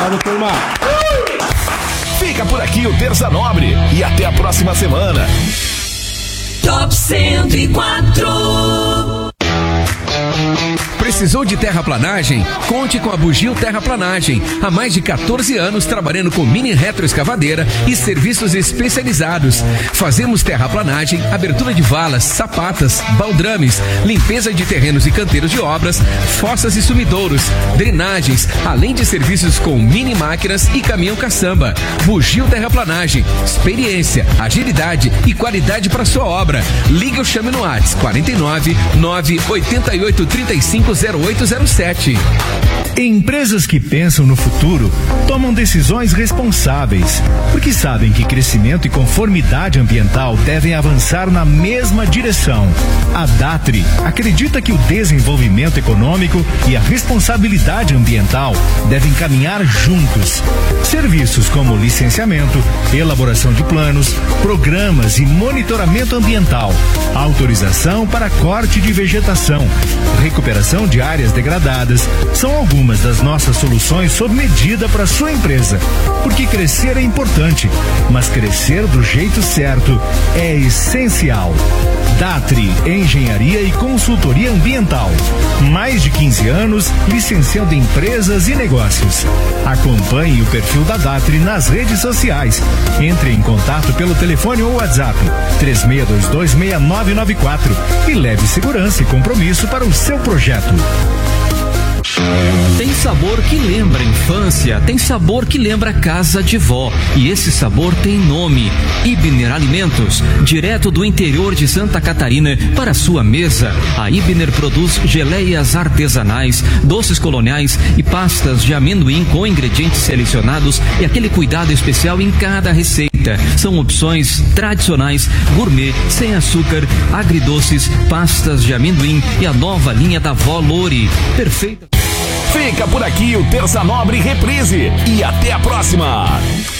Obrigado, turma. Fica por aqui o Terça Nobre e até a próxima semana. Top 104. Precisou de terraplanagem? Conte com a Bugio Terraplanagem. Há mais de 14 anos trabalhando com mini retroescavadeira e serviços especializados. Fazemos terraplanagem, abertura de valas, sapatas, baldrames, limpeza de terrenos e canteiros de obras, fossas e sumidouros, drenagens, além de serviços com mini máquinas e caminhão caçamba. Bugio Terraplanagem. Experiência, agilidade e qualidade para sua obra. Ligue ou chame no WhatsApp 49 988 35 0807. Empresas que pensam no futuro tomam decisões responsáveis, porque sabem que crescimento e conformidade ambiental devem avançar na mesma direção. A Datri acredita que o desenvolvimento econômico e a responsabilidade ambiental devem caminhar juntos. Serviços como licenciamento, elaboração de planos, programas e monitoramento ambiental, autorização para corte de vegetação, recuperação de áreas degradadas, são algumas das nossas soluções sob medida para sua empresa. Porque crescer é importante, mas crescer do jeito certo é essencial. Datri Engenharia e Consultoria Ambiental. Mais de 15 anos licenciando empresas e negócios. Acompanhe o perfil da Datri nas redes sociais. Entre em contato pelo telefone ou WhatsApp 36226994 e leve segurança e compromisso para o seu projeto. Tem sabor que lembra a infância, tem sabor que lembra a casa de vó. E esse sabor tem nome: Ibner Alimentos, direto do interior de Santa Catarina para sua mesa. A Ibner produz geleias artesanais, doces coloniais e pastas de amendoim com ingredientes selecionados e aquele cuidado especial em cada receita. São opções tradicionais, gourmet, sem açúcar, agridoces, pastas de amendoim e a nova linha da Vó Lori. Perfeita. Fica por aqui o Terça Nobre Reprise e até a próxima.